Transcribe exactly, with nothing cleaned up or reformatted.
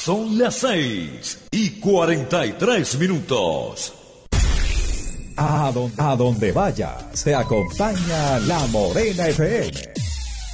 Son las seis y cuarenta y tres minutos. A donde, a donde vaya, se acompaña La Morena F M.